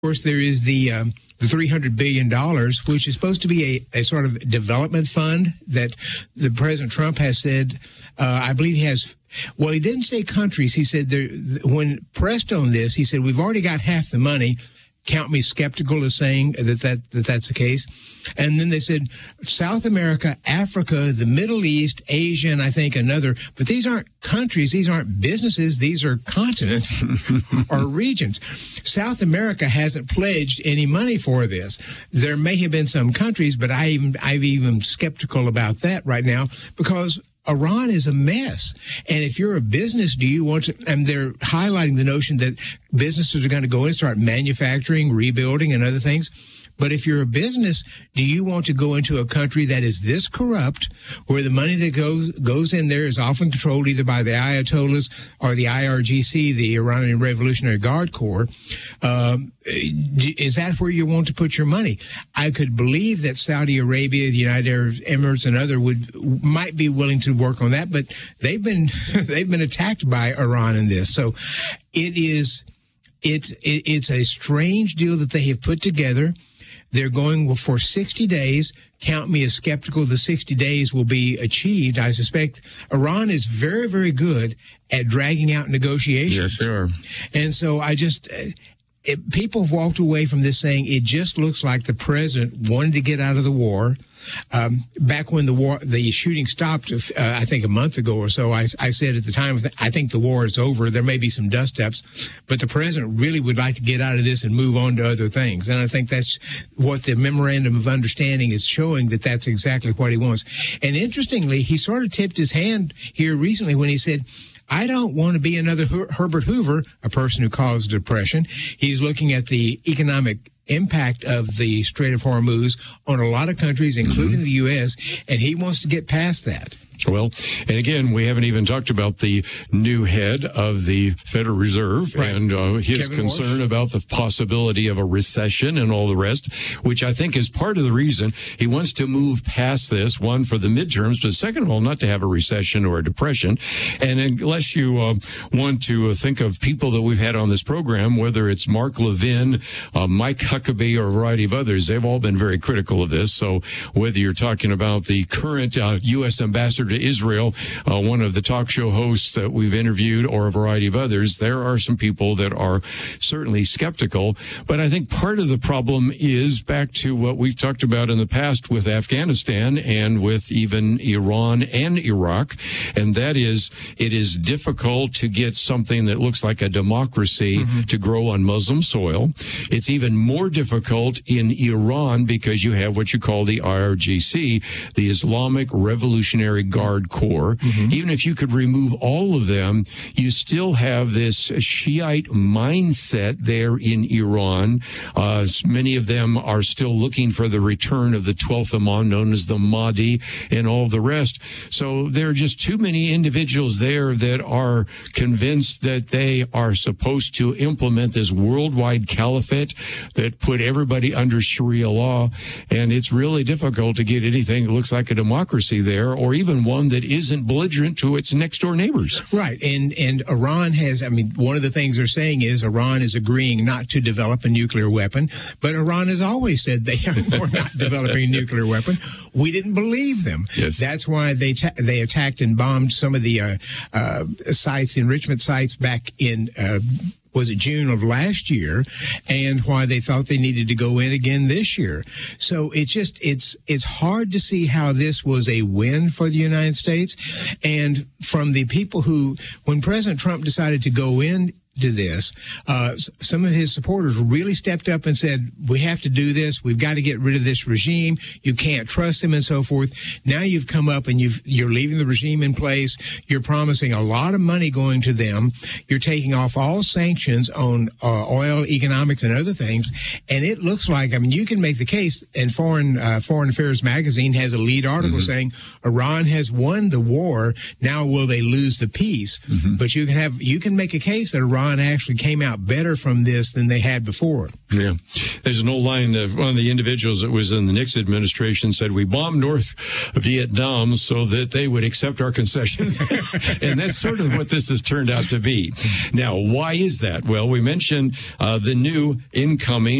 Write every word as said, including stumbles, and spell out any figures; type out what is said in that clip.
course, there is the um, the three hundred billion dollars, which is supposed to be a, a sort of development fund that the President Trump has said, uh, I believe he has, well, he didn't say countries. He said, there, when pressed on this, he said, we've already got half the money. Count me skeptical as saying that, that that that's the case. And then they said South America, Africa, the Middle East, Asia, and I think another. But these aren't countries. These aren't businesses. These are continents or regions. South America hasn't pledged any money for this. There may have been some countries, but I even, I'm even skeptical about that right now because Iran is a mess. And if you're a business, do you want to, and they're highlighting the notion that businesses are going to go and start manufacturing, rebuilding, and other things. But if you're a business, do you want to go into a country that is this corrupt, where the money that goes goes in there is often controlled either by the Ayatollahs or the I R G C, the Iranian Revolutionary Guard Corps? Um, is that where you want to put your money? I could believe that Saudi Arabia, the United Arab Emirates, and other would might be willing to work on that, but they've been they've been attacked by Iran in this. So it is it's it, it's a strange deal that they have put together. They're going for sixty days. Count me as skeptical the sixty days will be achieved. I suspect Iran is very, very good at dragging out negotiations. Yes, sure. And so I just, it, people have walked away from this saying it just looks like the president wanted to get out of the war. Um, back when the war, the shooting stopped, uh, I think a month ago or so, I, I said at the time, I think the war is over. There may be some dust-ups, but the president really would like to get out of this and move on to other things. And I think that's what the memorandum of understanding is showing, that that's exactly what he wants. And interestingly, he sort of tipped his hand here recently when he said, I don't want to be another Her- Herbert Hoover, a person who caused depression. He's looking at the economic impact of the Strait of Hormuz on a lot of countries, including mm-hmm. the U S, and he wants to get past that. Well, and again, we haven't even talked about the new head of the Federal Reserve right. and uh, his Kevin concern Walsh. About the possibility of a recession and all the rest, which I think is part of the reason he wants to move past this, one, for the midterms, but second of all, not to have a recession or a depression. And unless you uh, want to think of people that we've had on this program, whether it's Mark Levin, uh, Mike Huckabee, or a variety of others, they've all been very critical of this. So whether you're talking about the current uh, U S ambassador to Israel, uh, one of the talk show hosts that we've interviewed, or a variety of others, there are some people that are certainly skeptical. But I think part of the problem is back to what we've talked about in the past with Afghanistan and with even Iran and Iraq, and that is it is difficult to get something that looks like a democracy mm-hmm. to grow on Muslim soil. It's even more difficult in Iran because you have what you call the I R G C, the Islamic Revolutionary Guard Corps. Mm-hmm. Even if you could remove all of them, you still have this Shiite mindset there in Iran. Uh, many of them are still looking for the return of the twelfth Imam, known as the Mahdi, and all the rest. So there are just too many individuals there that are convinced that they are supposed to implement this worldwide caliphate that put everybody under Sharia law. And it's really difficult to get anything that looks like a democracy there, or even one that isn't belligerent to its next door neighbors. Right. And and Iran has, I mean, one of the things they're saying is Iran is agreeing not to develop a nuclear weapon, but Iran has always said they are not developing a nuclear weapon. We didn't believe them. Yes. That's why they ta- they attacked and bombed some of the uh, uh, sites, enrichment sites back in uh was it June of last year, and why they thought they needed to go in again this year. So it's just, it's, it's hard to see how this was a win for the United States. And from the people who, when President Trump decided to go in to this, uh, some of his supporters really stepped up and said, we have to do this. We've got to get rid of this regime. You can't trust him and so forth. Now you've come up and you've, you're leaving the regime in place. You're promising a lot of money going to them. You're taking off all sanctions on uh, oil, economics, and other things. And it looks like, I mean, you can make the case, and Foreign, uh, Foreign Affairs magazine has a lead article mm-hmm. saying Iran has won the war. Now will they lose the peace? Mm-hmm. But you can have, you can make a case that Iran Iran actually came out better from this than they had before. Yeah. There's an old line of one of the individuals that was in the Nixon administration said, we bombed North Vietnam so that they would accept our concessions. And that's sort of what this has turned out to be. Now, why is that? Well, we mentioned uh, the new incoming